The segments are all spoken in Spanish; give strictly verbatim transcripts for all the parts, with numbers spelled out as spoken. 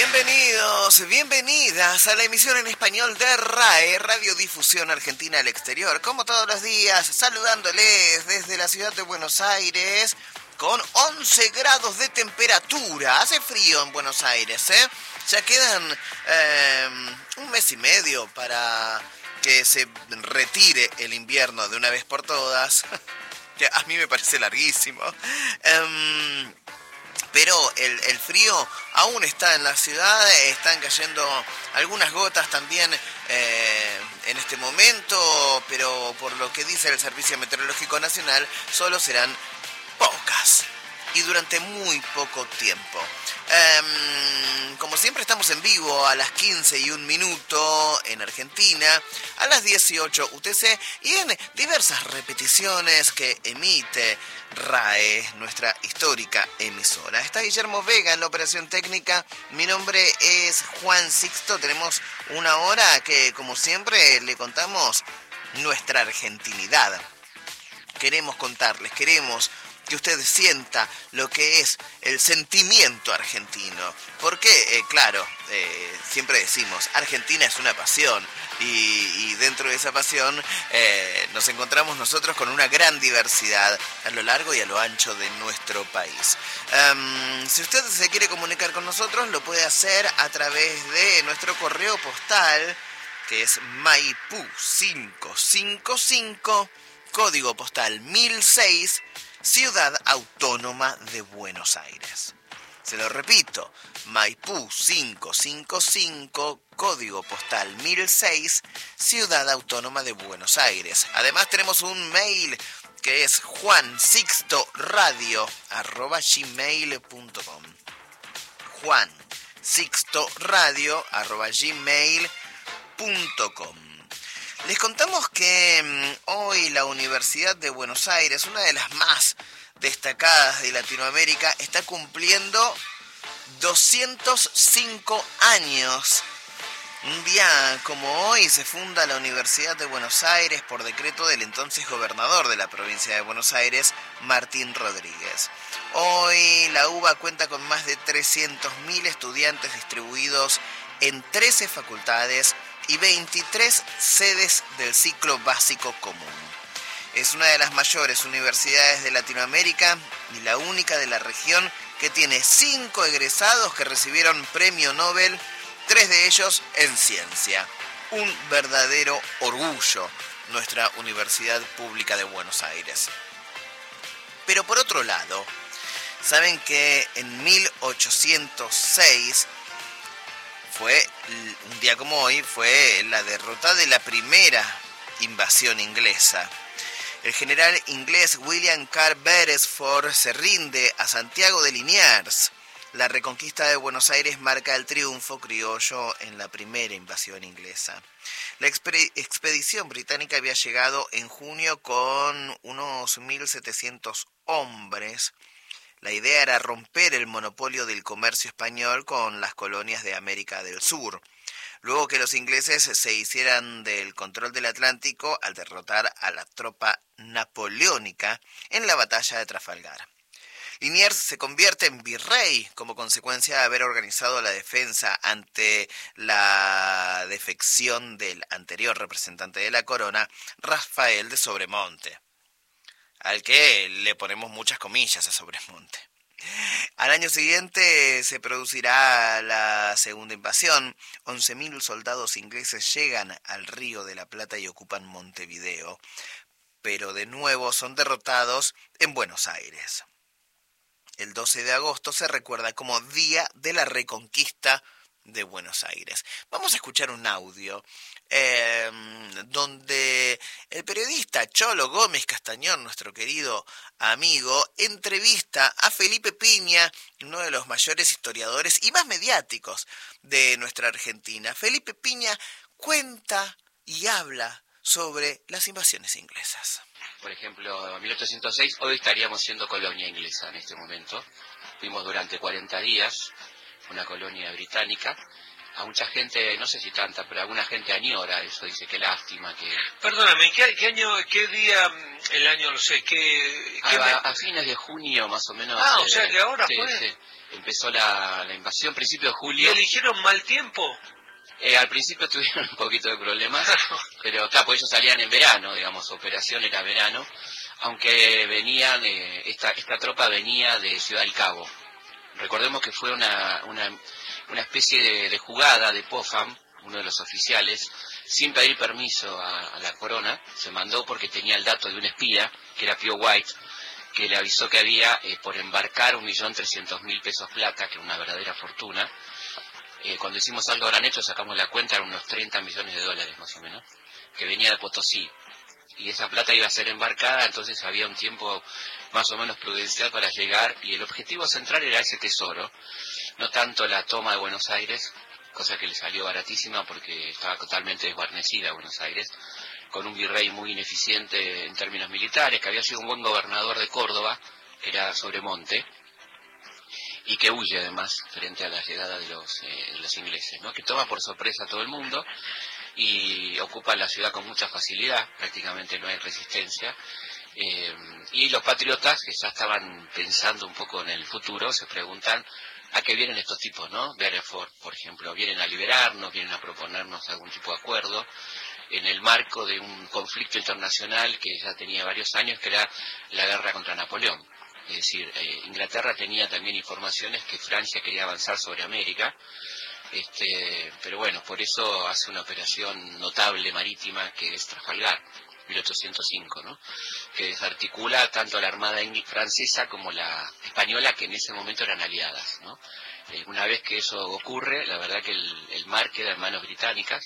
Bienvenidos, bienvenidas a la emisión en español de RAE, Radiodifusión Argentina al Exterior. Como todos los días, saludándoles desde la ciudad de Buenos Aires, con once grados de temperatura. Hace frío en Buenos Aires, ¿eh? Ya quedan eh, un mes y medio para que se retire el invierno de una vez por todas. Que a mí me parece larguísimo. Um, Pero el, el frío aún está en la ciudad, están cayendo algunas gotas también eh, en este momento, pero por lo que dice el Servicio Meteorológico Nacional, solo serán pocas y durante muy poco tiempo. Um, como siempre estamos en vivo a las quince y un minuto en Argentina, a las dieciocho U T C y en diversas repeticiones que emite RAE, nuestra histórica emisora. Está Guillermo Vega en la operación técnica, mi nombre es Juan Sixto, tenemos una hora que como siempre le contamos nuestra argentinidad. Queremos contarles, queremos que usted sienta lo que es el sentimiento argentino. Porque, eh, claro, eh, siempre decimos, Argentina es una pasión. Y, y dentro de esa pasión eh, nos encontramos nosotros con una gran diversidad a lo largo y a lo ancho de nuestro país. Um, si usted se quiere comunicar con nosotros, lo puede hacer a través de nuestro correo postal, que es Maipú cinco cinco cinco, código postal mil seis, Ciudad Autónoma de Buenos Aires. Se lo repito, Maipú cinco cinco cinco, código postal mil seis, Ciudad Autónoma de Buenos Aires. Además tenemos un mail que es juansixtoradio arroba gmail punto com. juansixtoradio arroba gmail punto com. Les contamos que um, hoy la Universidad de Buenos Aires, una de las más destacadas de Latinoamérica, está cumpliendo doscientos cinco años. Un día como hoy se funda la Universidad de Buenos Aires por decreto del entonces gobernador de la provincia de Buenos Aires, Martín Rodríguez. Hoy la U B A cuenta con más de trescientos mil estudiantes distribuidos en trece facultades y veintitrés sedes del ciclo básico común. Es una de las mayores universidades de Latinoamérica y la única de la región que tiene cinco egresados que recibieron premio Nobel, tres de ellos en ciencia. Un verdadero orgullo, nuestra Universidad Pública de Buenos Aires. Pero por otro lado, saben que en mil ochocientos seis fue, un día como hoy, fue la derrota de la primera invasión inglesa. El general inglés William Carr Beresford se rinde a Santiago de Liniers. La reconquista de Buenos Aires marca el triunfo criollo en la primera invasión inglesa. La expedición británica había llegado en junio con unos mil setecientos hombres. La idea era romper el monopolio del comercio español con las colonias de América del Sur, luego que los ingleses se hicieran del control del Atlántico al derrotar a la tropa napoleónica en la batalla de Trafalgar. Liniers se convierte en virrey como consecuencia de haber organizado la defensa ante la defección del anterior representante de la corona, Rafael de Sobremonte, al que le ponemos muchas comillas a Sobremonte. Al año siguiente se producirá la segunda invasión. once mil soldados ingleses llegan al Río de la Plata y ocupan Montevideo, pero de nuevo son derrotados en Buenos Aires. El doce de agosto se recuerda como Día de la Reconquista de Buenos Aires. Vamos a escuchar un audio eh, donde el periodista Cholo Gómez Castañón, nuestro querido amigo, entrevista a Felipe Piña, uno de los mayores historiadores y más mediáticos de nuestra Argentina. Felipe Piña cuenta y habla sobre las invasiones inglesas. Por ejemplo, en mil ochocientos seis, hoy estaríamos siendo colonia inglesa en este momento. Fuimos durante cuarenta días una colonia británica a mucha gente, no sé si tanta, pero alguna gente añora eso, dice qué lástima que... Perdóname, ¿qué, qué año, qué día, el año, no sé, qué... qué a, me... a fines de junio más o menos. Ah, eh, o sea que ahora sí, fue. sí, empezó la, la invasión, principio de julio. ¿Y eligieron mal tiempo? Eh, al principio tuvieron un poquito de problemas, pero claro, pues ellos salían en verano, digamos, operación era verano, aunque venían, eh, esta, esta tropa venía de Ciudad del Cabo. Recordemos que fue una, una, una especie de, de jugada de Popham, uno de los oficiales, sin pedir permiso a, a la corona, se mandó porque tenía el dato de un espía, que era Pio White, que le avisó que había eh, por embarcar un millón trescientos mil pesos plata, que era una verdadera fortuna. Eh, cuando hicimos algo gran hecho, sacamos la cuenta, eran unos treinta millones de dólares más o menos, que venía de Potosí. Y esa plata iba a ser embarcada, entonces había un tiempo más o menos prudencial para llegar, y el objetivo central era ese tesoro, no tanto la toma de Buenos Aires, cosa que le salió baratísima porque estaba totalmente desguarnecida Buenos Aires, con un virrey muy ineficiente en términos militares, que había sido un buen gobernador de Córdoba, que era Sobremonte, y que huye además frente a la llegada de los, eh, de los ingleses, ¿no? Que toma por sorpresa a todo el mundo y ocupa la ciudad con mucha facilidad, prácticamente no hay resistencia, eh, y los patriotas que ya estaban pensando un poco en el futuro se preguntan a qué vienen estos tipos, ¿no? Beresford, por ejemplo, vienen a liberarnos, vienen a proponernos algún tipo de acuerdo en el marco de un conflicto internacional que ya tenía varios años, que era la guerra contra Napoleón. Es decir, eh, Inglaterra tenía también informaciones que Francia quería avanzar sobre América, este, pero bueno, por eso hace una operación notable marítima que es Trafalgar, mil ochocientos cinco, ¿no? Que desarticula tanto a la armada francesa como la española, que en ese momento eran aliadas, ¿no? Eh, una vez que eso ocurre, la verdad que el, el mar queda en manos británicas,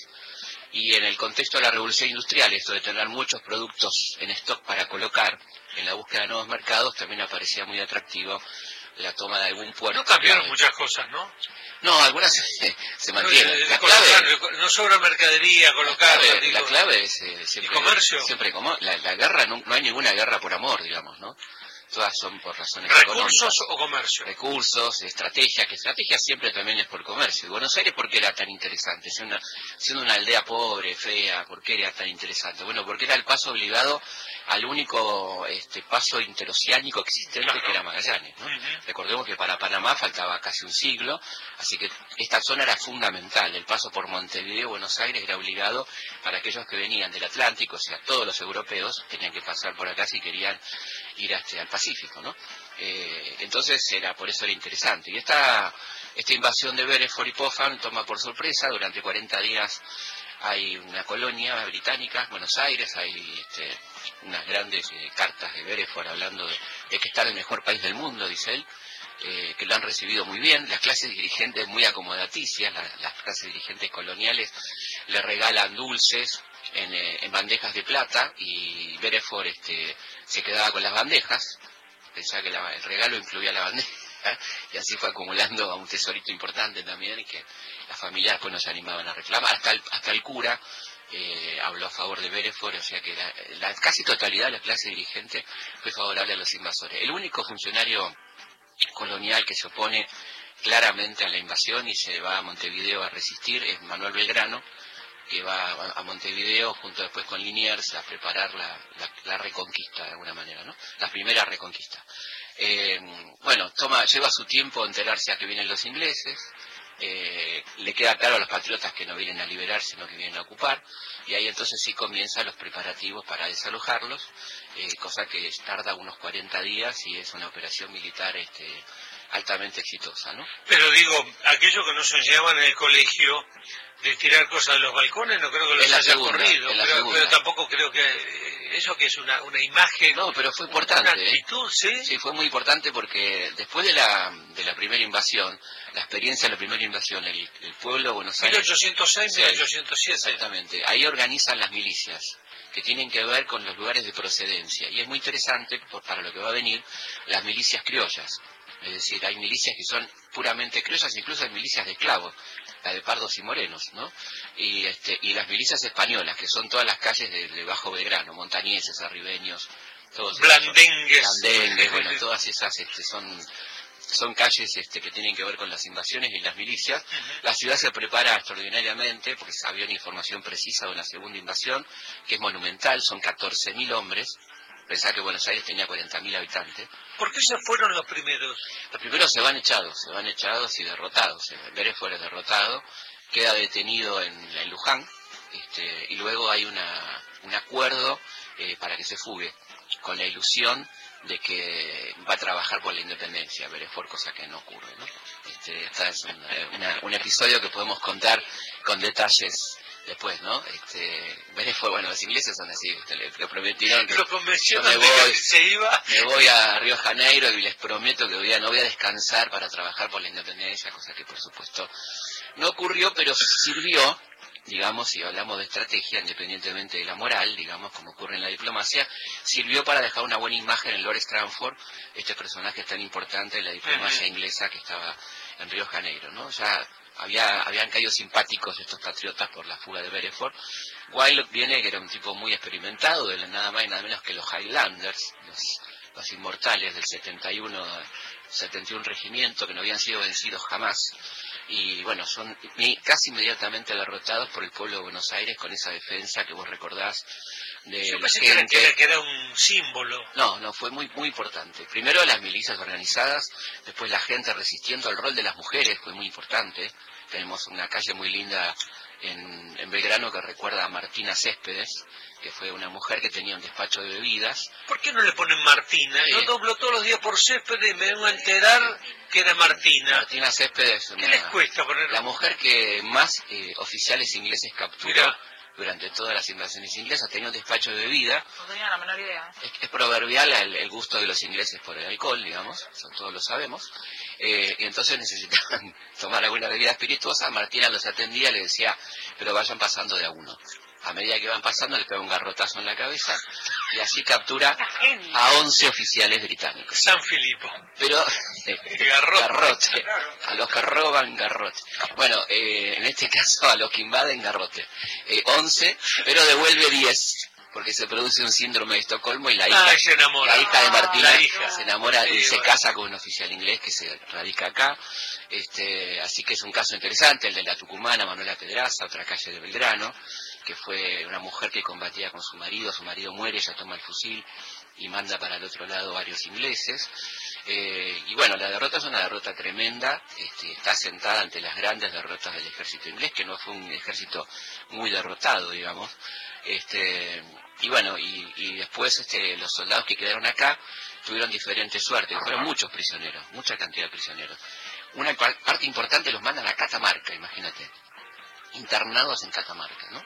y en el contexto de la revolución industrial, esto de tener muchos productos en stock para colocar en la búsqueda de nuevos mercados, también aparecía muy atractivo la toma de algún puerto. No cambiaron clave. muchas cosas, ¿no? No, algunas se, se mantienen. No, la colocar, clave, no sobra mercadería, colocar. la clave, digo, la clave es eh, siempre, comercio. siempre como la, la guerra, no, no hay ninguna guerra por amor, digamos, ¿no? Todas son por razones ¿Recursos económicas. o comercio? Recursos, estrategia, que estrategia siempre también es por comercio. Y Buenos Aires, ¿por qué era tan interesante? Siendo una, siendo una aldea pobre, fea, ¿por qué era tan interesante? Bueno, porque era el paso obligado al único este, paso interoceánico existente, claro, que era Magallanes, ¿no? Uh-huh. Recordemos que para Panamá faltaba casi un siglo, así que esta zona era fundamental. El paso por Montevideo, Buenos Aires, era obligado para aquellos que venían del Atlántico, o sea, todos los europeos tenían que pasar por acá si querían ir este, al Pacífico, ¿no? Eh, entonces era por eso era interesante. Y esta, esta invasión de Beresford y Popham toma por sorpresa. Durante cuarenta días hay una colonia británica, Buenos Aires, hay este, unas grandes eh, cartas de Beresford hablando de, de que está en el mejor país del mundo, dice él, eh, que lo han recibido muy bien. Las clases dirigentes muy acomodaticias, la, las clases dirigentes coloniales le regalan dulces en, eh, en bandejas de plata, y Beresford este, se quedaba con las bandejas. Pensaba que la, el regalo incluía la bandeja, y así fue acumulando a un tesorito importante también, y que las familias después nos animaban a reclamar. Hasta el, hasta el cura eh, habló a favor de Beresford, o sea que la, la casi totalidad de la clase dirigente fue favorable a los invasores. El único funcionario colonial que se opone claramente a la invasión y se va a Montevideo a resistir es Manuel Belgrano, que va a Montevideo junto después con Liniers a preparar la, la, la reconquista de alguna manera, ¿no? La primera reconquista. Eh, bueno, toma, lleva su tiempo enterarse a que vienen los ingleses, eh, le queda claro a los patriotas que no vienen a liberar, sino que vienen a ocupar, y ahí entonces sí comienzan los preparativos para desalojarlos, eh, cosa que tarda unos cuarenta días y es una operación militar este, altamente exitosa, ¿no? Pero digo, aquello que nos enseñaban en el colegio de tirar cosas de los balcones, no creo que los haya segunda, corrido, pero, pero tampoco creo que eso que es una, una imagen. No, pero fue importante. Una actitud, ¿eh? ¿Sí? Sí, fue muy importante porque después de la de la primera invasión, la experiencia de la primera invasión, el, el pueblo de Buenos Aires... mil ochocientos seis, mil ochocientos siete. Exactamente, ahí organizan las milicias, que tienen que ver con los lugares de procedencia. Y es muy interesante, por, para lo que va a venir, las milicias criollas. Es decir, hay milicias que son puramente criollas, incluso hay milicias de esclavos, la de pardos y morenos, ¿no? Y, este, y las milicias españolas, que son todas las calles de, de Bajo Belgrano, montañeses, arribeños, todos blandengues, esos, blandengues, bueno, todas esas este, son, son calles este, que tienen que ver con las invasiones y las milicias. Uh-huh. La ciudad se prepara extraordinariamente porque había una información precisa de una segunda invasión, que es monumental, son catorce mil hombres. Pensá que Buenos Aires tenía cuarenta mil habitantes. ¿Por qué se fueron los primeros? Los primeros se van echados, se van echados y derrotados. Beresford es derrotado, queda detenido en, en Luján, este, y luego hay una, un acuerdo eh, para que se fugue, con la ilusión de que va a trabajar por la independencia, Beresford, cosa que no ocurre, ¿no? Este, esta es un, una, un episodio que podemos contar con detalles después, ¿no? Este, Beresford, bueno, los ingleses son así, le, le prometieron que lo convencieron yo me voy, que se iba. Me voy a Río de Janeiro y les prometo que voy a, no voy a descansar para trabajar por la independencia, cosa que por supuesto no ocurrió, pero sirvió, digamos, si hablamos de estrategia, independientemente de la moral, digamos, como ocurre en la diplomacia, sirvió para dejar una buena imagen en Lord Stranford, este personaje tan importante de la diplomacia inglesa que estaba en Río de Janeiro, ¿no? Ya había, habían caído simpáticos estos patriotas por la fuga de Beresford. Wyatt viene, que era un tipo muy experimentado, de nada más y nada menos que los Highlanders, los, los inmortales del setenta y uno, setenta y uno regimiento, que no habían sido vencidos jamás. Y bueno, son casi inmediatamente derrotados por el pueblo de Buenos Aires con esa defensa que vos recordás de Yo la pensé gente. Que, era, que era un símbolo. No, no, fue muy muy importante. Primero las milicias organizadas, después la gente resistiendo. El rol de las mujeres fue muy importante. Tenemos una calle muy linda en, en Belgrano que recuerda a Martina Céspedes, que fue una mujer que tenía un despacho de bebidas. ¿Por qué no le ponen Martina? Eh, Yo doblo todos los días por Céspedes y me vengo a enterar eh, que era Martina. Martina Céspedes es una, ¿Qué les cuesta poner? La mujer que más eh, oficiales ingleses capturó. Mirá. Durante todas las invasiones inglesas, tenía un despacho de bebida. No tenía la menor idea. Es, es proverbial el, el gusto de los ingleses por el alcohol, digamos, eso todos lo sabemos. Eh, y entonces necesitaban tomar alguna bebida espirituosa. Martina los atendía, le decía, pero vayan pasando de a uno. A medida que van pasando, le pega un garrotazo en la cabeza y así captura a once oficiales británicos. San Filipo. Pero, eh, garrote. garrote. A los que roban, garrote. Bueno, eh, en este caso a los que invaden, garrote. Eh, once, pero devuelve diez, porque se produce un síndrome de Estocolmo y la hija, ah, se enamora. La hija de Martina la hija. se enamora sí, y se bueno. casa con un oficial inglés que se radica acá. Este, así que es un caso interesante, el de la tucumana Manuela Pedraza, otra calle de Belgrano, que fue una mujer que combatía con su marido, su marido muere, ella toma el fusil y manda para el otro lado varios ingleses. Eh, y bueno, la derrota es una derrota tremenda, este, está sentada ante las grandes derrotas del ejército inglés, que no fue un ejército muy derrotado, digamos. Este, y bueno, y, y después este, los soldados que quedaron acá tuvieron diferentes suertes, fueron muchos prisioneros, mucha cantidad de prisioneros. Una parte importante los mandan a Catamarca, imagínate, internados en Catamarca, ¿no?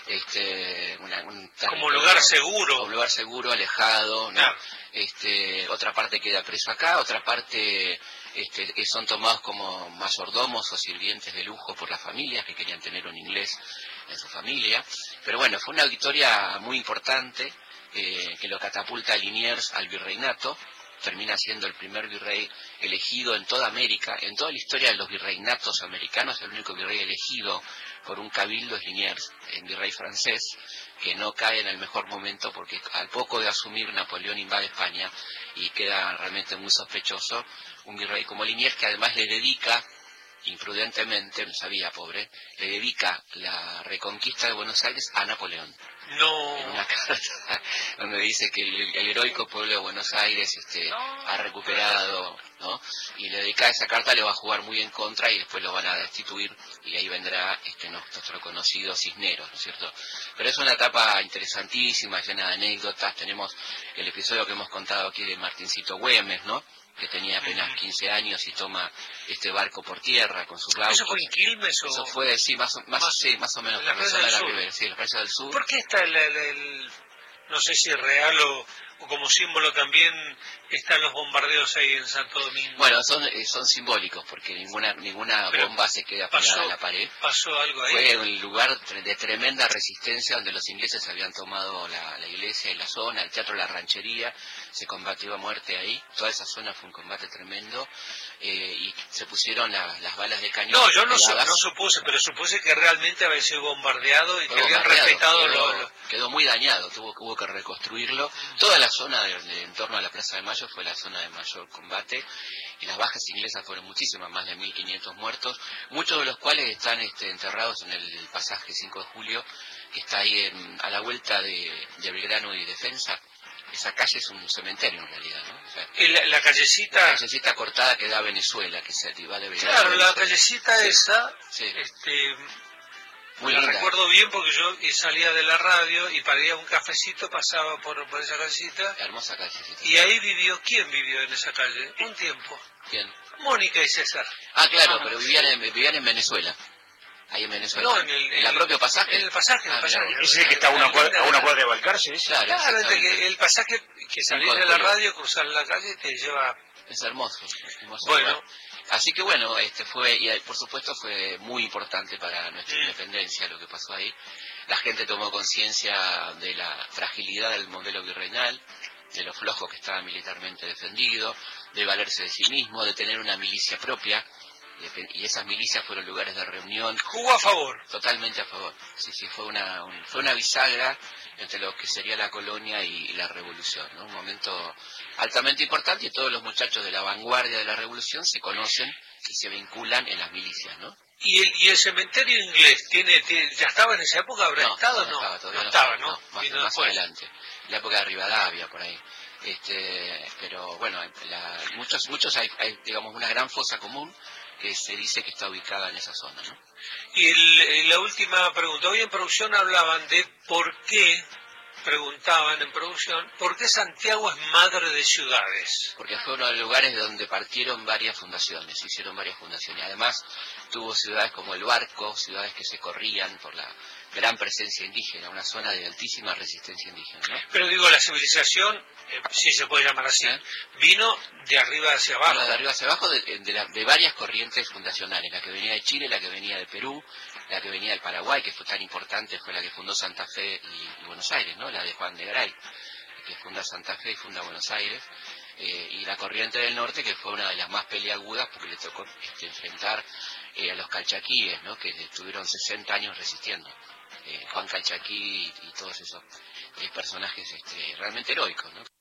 Este, una, un como lugar seguro. Como lugar seguro, alejado, ¿no? Claro. Este, otra parte queda preso acá, otra parte este, son tomados como mayordomos o sirvientes de lujo por las familias que querían tener un inglés en su familia. Pero bueno, fue una victoria muy importante eh, que lo catapulta a Liniers al virreinato. Termina siendo el primer virrey elegido en toda América, en toda la historia de los virreinatos americanos. El único virrey elegido por un cabildo es Liniers, el virrey francés, que no cae en el mejor momento porque al poco de asumir Napoleón invade España y queda realmente muy sospechoso un virrey como Liniers, que además le dedica, imprudentemente, no sabía, pobre, le dedica la reconquista de Buenos Aires a Napoleón. No. En una carta donde dice que el, el heroico pueblo de Buenos Aires este, no. ha recuperado, ¿no? Y le dedica esa carta, le va a jugar muy en contra y después lo van a destituir y ahí vendrá este nuestro conocido Cisneros, ¿no es cierto? Pero es una etapa interesantísima, llena de anécdotas. Tenemos el episodio que hemos contado aquí de Martincito Güemes, ¿no? Que tenía apenas quince años y toma este barco por tierra con sus gauchos. ¿Eso fue en Quilmes o...? Eso fue, sí, más, más, más, sí, más o menos. La playa del sur. Ribera, sí, la playa del sur. ¿Por qué está el, el, el no sé si es real o, o como símbolo también están los bombardeos ahí en Santo Domingo? Bueno, son son simbólicos porque ninguna ninguna Pero bomba se queda pegada pasó, a la pared. ¿Pasó algo ahí? Fue un lugar de tremenda resistencia donde los ingleses habían tomado la, la iglesia y la zona, el teatro La Ranchería, se combatió a muerte ahí. Toda esa zona fue un combate tremendo eh, y se pusieron la, las balas de cañón. No, yo no, su, no supuse, pero supuse que realmente había sido bombardeado y que habían respetado quedó, lo, lo, quedó muy dañado, tuvo, hubo que reconstruirlo. Toda la zona de, de, en torno a la Plaza de Mayo fue la zona de mayor combate, y las bajas inglesas fueron muchísimas, más de mil quinientos muertos, muchos de los cuales están este, enterrados en el, el pasaje cinco de julio, que está ahí en, a la vuelta de, de Belgrano y Defensa. Esa calle es un cementerio en realidad, ¿no? O sea, la, la callecita... La callecita cortada que da a Venezuela, que se va de Belgrano. Claro, la callecita sí. esa... Sí. Este, Muy la linda. recuerdo bien porque yo salía de la radio y para ir a un cafecito pasaba por, por esa callecita. Hermosa callecita. Y ahí vivió, ¿quién vivió en esa calle? Un tiempo. ¿Quién? Mónica y César. Ah, claro, ah, pero vivían en, vivían en Venezuela. Ahí en Venezuela. No, en el, ¿En el propio pasaje? En el pasaje, en el ah, pasaje. Ese es el que está a una cuadra, a una cuadra de Balcarce, ¿es? Claro, claro que el pasaje que salís de la radio, cruzar la calle, te lleva... Es hermoso, hermoso. Bueno. Lugar. Así que bueno, este fue, y por supuesto fue muy importante para nuestra mm. independencia lo que pasó ahí. La gente tomó conciencia de la fragilidad del modelo virreinal, de lo flojo que estaba militarmente defendido, de valerse de sí mismo, de tener una milicia propia, y esas milicias fueron lugares de reunión. ¿Jugó a favor? Totalmente a favor. Sí, sí, fue una, un, fue una bisagra entre lo que sería la colonia y la revolución, ¿no? Un momento altamente importante, y todos los muchachos de la vanguardia de la revolución se conocen y se vinculan en las milicias, ¿no? ¿Y el, y el cementerio inglés tiene, tiene ya estaba en esa época? ¿Habrá no, estado? No, no, estaba, todavía no, no estaba, estaba, ¿no? no, más, más adelante, en la época de Rivadavia, por ahí. Este, pero bueno, la, muchos, muchos hay, hay, digamos, una gran fosa común que se dice que está ubicada en esa zona, ¿no? Y el, la última pregunta, hoy en producción hablaban de por qué, preguntaban en producción, ¿por qué Santiago es madre de ciudades? Porque fue uno de los lugares donde partieron varias fundaciones, hicieron varias fundaciones. Además, tuvo ciudades como El Barco, ciudades que se corrían por la gran presencia indígena, una zona de altísima resistencia indígena, ¿no? Pero digo, la civilización, eh, si se puede llamar así, ¿eh? Vino de arriba hacia abajo. Vino de arriba hacia abajo de, de, la, de varias corrientes fundacionales, la que venía de Chile, la que venía de Perú, la que venía del Paraguay, que fue tan importante, fue la que fundó Santa Fe y, y Buenos Aires, ¿no? La de Juan de Garay, que funda Santa Fe y funda Buenos Aires, eh, y la corriente del norte, que fue una de las más peliagudas, porque le tocó este, enfrentar eh, a los calchaquíes, ¿no? Que estuvieron sesenta años resistiendo. Eh, Juan Calchaquí y, y todos esos eh, personajes este, realmente heroicos, ¿no?